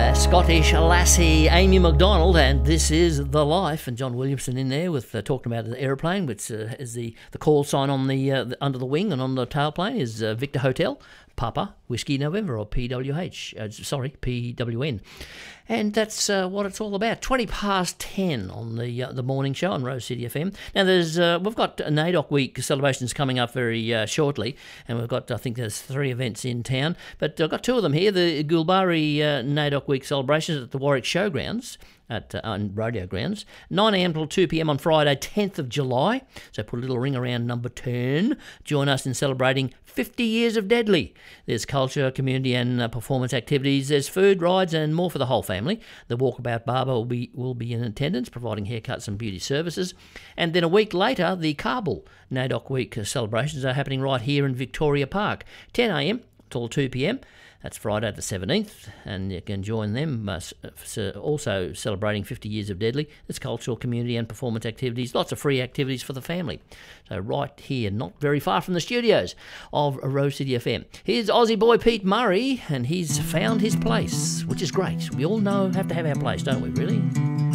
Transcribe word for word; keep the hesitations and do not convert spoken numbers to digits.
uh, Scottish lassie Amy Macdonald, and This Is the Life. And John Williamson in there with uh, talking about the aeroplane, which uh, is the, the call sign on the, uh, the under the wing, and on the tailplane is uh, Victor Hotel, Papa Whiskey November, or P W H. Uh, sorry, P W N. And that's uh, what it's all about. twenty past ten on the uh, the morning show on Rose City F M. Now, there's uh, we've got NAIDOC Week celebrations coming up very uh, shortly, and we've got, I think there's three events in town, but I've got two of them here. The Goulburri uh, NAIDOC Week celebrations at the Warwick Showgrounds, at uh, on Rodeo Grounds, nine a m till two p m on Friday, tenth of July. So put a little ring around number ten. Join us in celebrating fifty years of Deadly. There's culture, community and uh, performance activities. There's food, rides and more for the whole family. The Walkabout Barber will be will be in attendance, providing haircuts and beauty services. And then a week later, the Kabul NAIDOC Week celebrations are happening right here in Victoria Park, ten a m till two p m. That's Friday the seventeenth, and you can join them. Uh, also celebrating fifty years of Deadly. There's cultural, community and performance activities, lots of free activities for the family. So right here, not very far from the studios of Rose City F M. Here's Aussie boy Pete Murray, and he's found his place, which is great. We all know have to have our place, don't we, really?